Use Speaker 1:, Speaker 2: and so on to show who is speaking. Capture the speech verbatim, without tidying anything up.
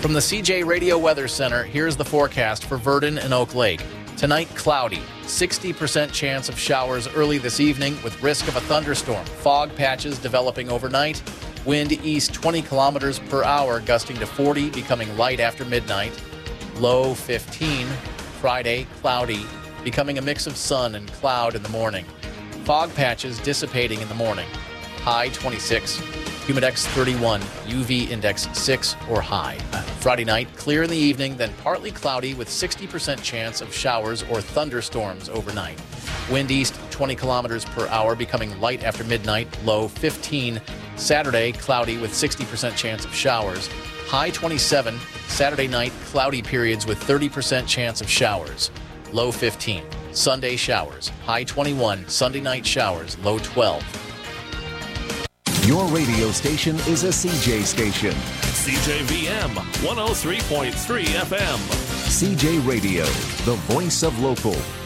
Speaker 1: From the C J Radio Weather Center, here's the forecast for Virden and Oak Lake. Tonight, cloudy. sixty percent chance of showers early this evening with risk of a thunderstorm. Fog patches developing overnight. Wind east twenty kilometers per hour, gusting to forty, becoming light after midnight. Low fifteen. Friday, cloudy, becoming a mix of sun and cloud in the morning. Fog patches dissipating in the morning. High twenty-six. Humidex thirty-one. U V index six or high. Friday night, clear in the evening, then partly cloudy with sixty percent chance of showers or thunderstorms overnight. Wind east twenty kilometers per hour, becoming light after midnight. Low fifteen. Saturday, cloudy with sixty percent chance of showers. High twenty-seven. Saturday night, cloudy periods with thirty percent chance of showers. Low fifteen. Sunday, showers. High twenty-one. Sunday night, showers. Low twelve.
Speaker 2: Your radio station is a C J station.
Speaker 3: C J V M one oh three point three F M.
Speaker 2: C J Radio, the voice of local.